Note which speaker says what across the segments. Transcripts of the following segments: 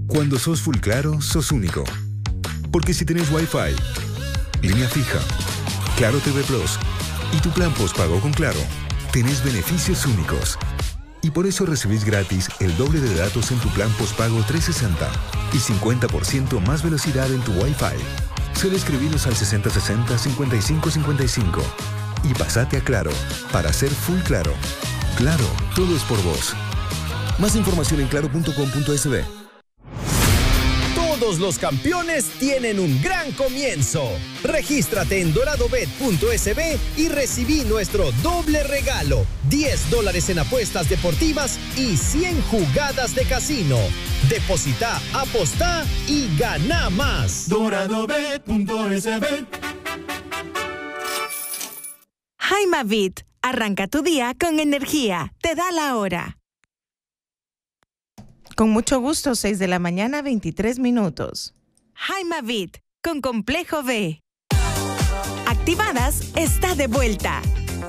Speaker 1: Cuando sos full claro, sos único. Porque si tenés Wi-Fi, línea fija, Claro TV Plus y tu plan postpago con Claro, tenés beneficios únicos. Y por eso recibís gratis el doble de datos en tu plan postpago 360 y 50% más velocidad en tu Wi-Fi. Solo escribiros al 6060-5555 y pasate a Claro para ser full claro. Claro, todo es por vos. Más información en claro.com.sb.
Speaker 2: Todos los campeones tienen un gran comienzo. Regístrate en doradobet.sb y recibí nuestro doble regalo: $10 en apuestas deportivas y 100 jugadas de casino. Deposita, apostá y gana más.
Speaker 3: Doradobet.sb.
Speaker 4: Jaimavit, arranca tu día con energía. Te da la hora. Con mucho gusto, 6 de la mañana, 23 minutos. Jaimavit, con Complejo B. Activadas está de vuelta.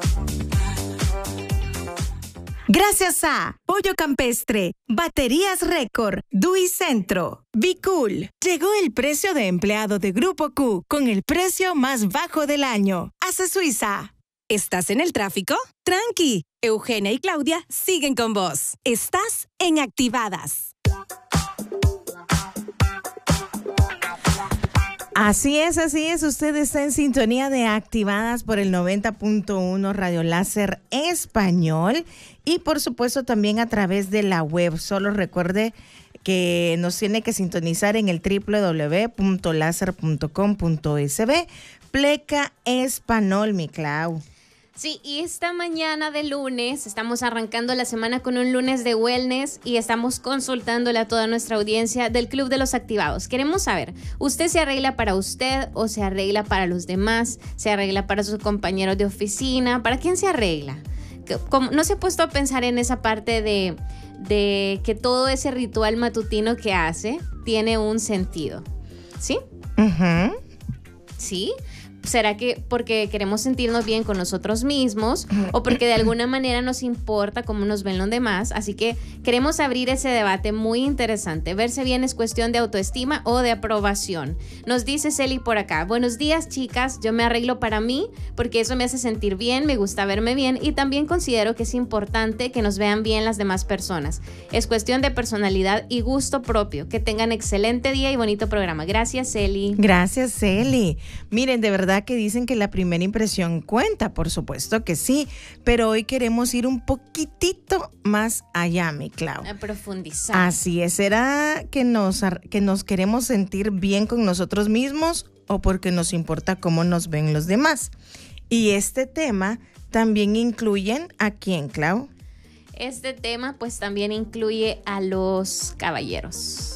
Speaker 4: Gracias a Pollo Campestre, Baterías Récord, Dui Centro, Bicool. Llegó el precio de empleado de Grupo Q con el precio más bajo del año. Hace Suiza.
Speaker 5: ¿Estás en el tráfico? Tranqui. Eugenia y Claudia siguen con vos. Estás en Activadas.
Speaker 4: Así es. Usted está en sintonía de Activadas por el 90.1 Radio Láser Español y por supuesto también a través de la web. Solo recuerde que nos tiene que sintonizar en el www.laser.com.sb. Pleca Español, mi Clau.
Speaker 6: Sí, y esta mañana de lunes estamos arrancando la semana con un lunes de wellness y estamos consultándole a toda nuestra audiencia del Club de los Activados. Queremos saber, ¿usted se arregla para usted o se arregla para los demás? ¿Se arregla para sus compañeros de oficina? ¿Para quién se arregla? ¿No se ha puesto a pensar en esa parte de que todo ese ritual matutino que hace tiene un sentido? ¿Sí?
Speaker 4: Uh-huh.
Speaker 6: ¿Sí? ¿Será que porque queremos sentirnos bien con nosotros mismos o porque de alguna manera nos importa cómo nos ven los demás? Así que queremos abrir ese debate muy interesante. Verse bien es cuestión de autoestima o de aprobación. Nos dice Celi por acá: buenos días, chicas, yo me arreglo para mí porque eso me hace sentir bien, me gusta verme bien y también considero que es importante que nos vean bien las demás personas. Es cuestión de personalidad y gusto propio. Que tengan excelente día y bonito programa. Gracias, Celi.
Speaker 4: Gracias, Celi. Miren, de verdad que dicen que la primera impresión cuenta, por supuesto que sí, pero hoy queremos ir un poquitito más allá, mi Clau.
Speaker 6: A profundizar.
Speaker 4: Así es, ¿será que nos queremos sentir bien con nosotros mismos o porque nos importa cómo nos ven los demás? Y este tema también incluye ¿a quién, Clau?
Speaker 6: Este tema pues también incluye a los caballeros.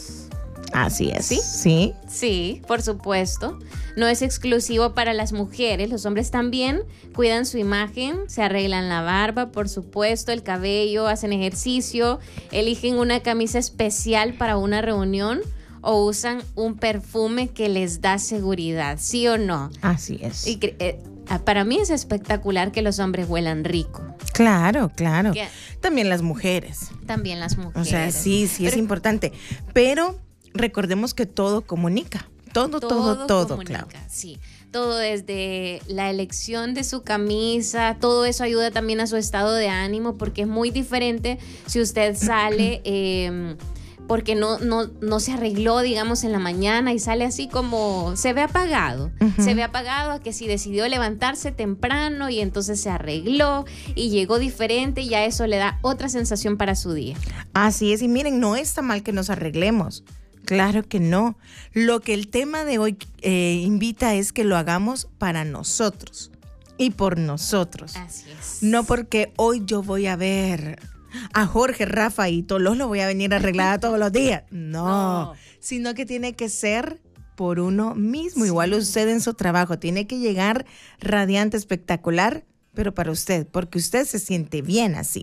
Speaker 4: Así es.
Speaker 6: ¿Sí?
Speaker 4: Sí.
Speaker 6: Sí, por supuesto. No es exclusivo para las mujeres. Los hombres también cuidan su imagen, se arreglan la barba, por supuesto, el cabello, hacen ejercicio, eligen una camisa especial para una reunión o usan un perfume que les da seguridad, ¿sí o no?
Speaker 4: Así es.
Speaker 6: Y para mí es espectacular que los hombres huelan rico.
Speaker 4: Claro.
Speaker 6: ¿Qué?
Speaker 4: También las mujeres.
Speaker 6: También las mujeres.
Speaker 4: O sea, sí, es importante. Pero recordemos que todo comunica. Todo,
Speaker 6: comunica,
Speaker 4: claro.
Speaker 6: Sí. Todo desde la elección de su camisa, todo eso ayuda también a su estado de ánimo, porque es muy diferente si usted sale porque no se arregló, digamos, en la mañana y sale así como se ve apagado. Uh-huh. Se ve apagado a que si decidió levantarse temprano y entonces se arregló y llegó diferente y ya eso le da otra sensación para su día.
Speaker 4: Así es, y miren, no está mal que nos arreglemos. Claro que no. Lo que el tema de hoy invita es que lo hagamos para nosotros y por nosotros.
Speaker 6: Así es.
Speaker 4: No porque hoy yo voy a ver a Jorge, Rafa y Tolos lo voy a venir arreglada todos los días. No, sino que tiene que ser por uno mismo. Sí. Igual usted en su trabajo tiene que llegar radiante, espectacular, pero para usted, porque usted se siente bien así.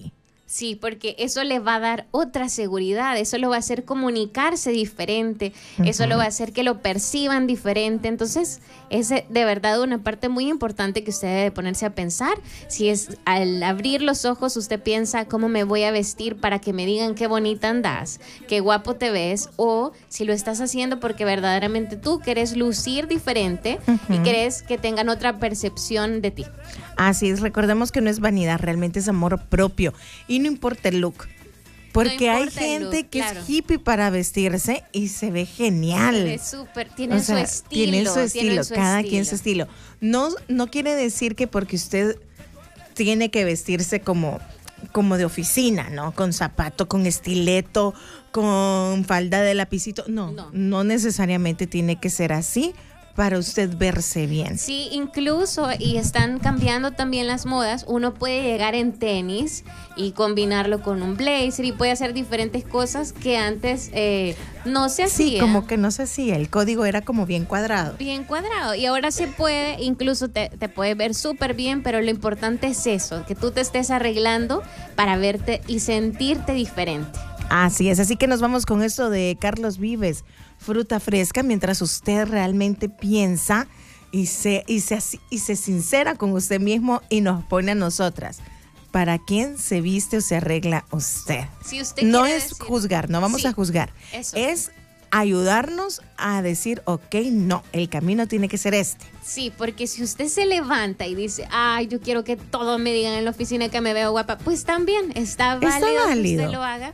Speaker 6: Sí, porque eso le va a dar otra seguridad, eso lo va a hacer comunicarse diferente, eso lo va a hacer que lo perciban diferente. Entonces, es de verdad una parte muy importante que usted debe ponerse a pensar. Si es al abrir los ojos, usted piensa cómo me voy a vestir para que me digan qué bonita andas, qué guapo te ves, o si lo estás haciendo porque verdaderamente tú quieres lucir diferente y quieres que tengan otra percepción de ti.
Speaker 4: Así es, recordemos que no es vanidad, realmente es amor propio. Y no importa el look. Porque hay gente que es hippie para vestirse y se ve genial.
Speaker 6: Tiene su estilo.
Speaker 4: Tiene su estilo, cada quien su estilo. No quiere decir que porque usted tiene que vestirse como de oficina, ¿no? Con zapato, con estileto, con falda de lapicito. No necesariamente tiene que ser así para usted verse bien.
Speaker 6: Sí, incluso, y están cambiando también las modas, uno puede llegar en tenis y combinarlo con un blazer y puede hacer diferentes cosas que antes no se hacía.
Speaker 4: Sí, como que no se hacía, el código era como bien cuadrado.
Speaker 6: Bien cuadrado, y ahora se puede, incluso te puede ver súper bien, pero lo importante es eso, que tú te estés arreglando para verte y sentirte diferente.
Speaker 4: Así es, así que nos vamos con esto de Carlos Vives, Fruta Fresca, mientras usted realmente piensa y se sincera con usted mismo y nos pone a nosotras. ¿Para quién se viste o se arregla usted?
Speaker 6: Si usted
Speaker 4: no
Speaker 6: quiere
Speaker 4: es
Speaker 6: decir,
Speaker 4: juzgar, no vamos a juzgar.
Speaker 6: Eso.
Speaker 4: Es ayudarnos a decir, ok, no, el camino tiene que ser este.
Speaker 6: Sí, porque si usted se levanta y dice, ay, yo quiero que todos me digan en la oficina que me veo guapa, pues también está válido que usted lo haga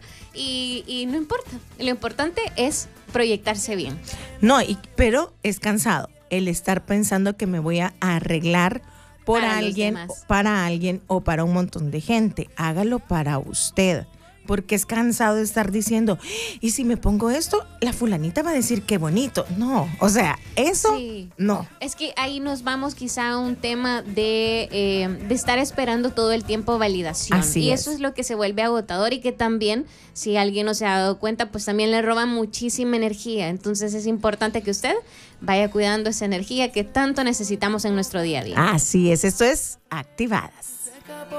Speaker 6: y no importa. Lo importante es proyectarse bien.
Speaker 4: No, pero es cansado el estar pensando que me voy a arreglar para alguien o para un montón de gente. Hágalo para usted. Porque es cansado de estar diciendo, y si me pongo esto, la fulanita va a decir qué bonito. No, o sea, eso no.
Speaker 6: Es que ahí nos vamos quizá a un tema de estar esperando todo el tiempo validación.
Speaker 4: Así
Speaker 6: eso es lo que se vuelve agotador y que también, si alguien no se ha dado cuenta, pues también le roba muchísima energía. Entonces es importante que usted vaya cuidando esa energía que tanto necesitamos en nuestro día a día.
Speaker 4: Así es, esto es Activadas.